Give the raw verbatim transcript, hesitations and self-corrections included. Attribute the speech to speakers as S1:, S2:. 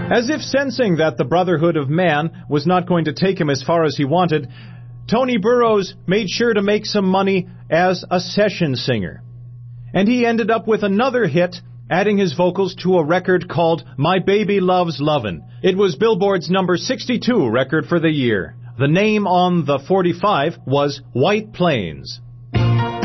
S1: As if sensing that the Brotherhood of Man was not going to take him as far as he wanted, Tony Burrows made sure to make some money as a session singer. And he ended up with another hit, adding his vocals to a record called My Baby Loves Lovin'. It was Billboard's number sixty-two record for the year. The name on the forty-five was White Plains.